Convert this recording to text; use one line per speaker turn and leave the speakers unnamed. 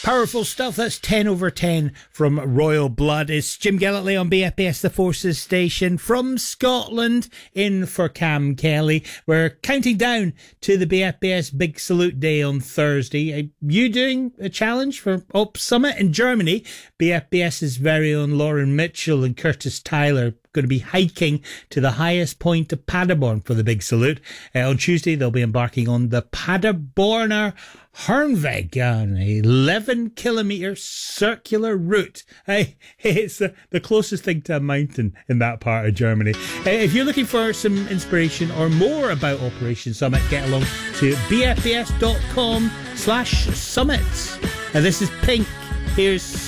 Powerful stuff. That's 10 over 10 from Royal Blood. It's Jim Gillitley on BFBS The Forces station from Scotland, in for Cam Kelly. We're counting down to the BFBS Big Salute Day on Thursday. Are you doing a challenge for Op Summit in Germany? BFBS's very own Lauren Mitchell and Curtis Tyler going to be hiking to the highest point of Paderborn for the Big Salute. On Tuesday, they'll be embarking on the Paderborner Hernweg, an 11-kilometre circular route. It's the closest thing to a mountain in that part of Germany. If you're looking for some inspiration or more about Operation Summit, get along to bfbs.com/summits. This is Pink. Here's